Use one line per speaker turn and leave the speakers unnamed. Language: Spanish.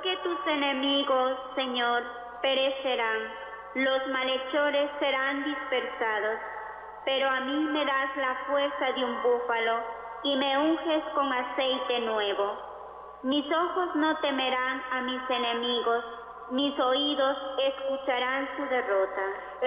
Porque tus enemigos, Señor, perecerán, los malhechores serán dispersados, pero a mí me das la fuerza de un búfalo y me unges con aceite nuevo. Mis ojos no temerán a mis enemigos, mis oídos escucharán su derrota.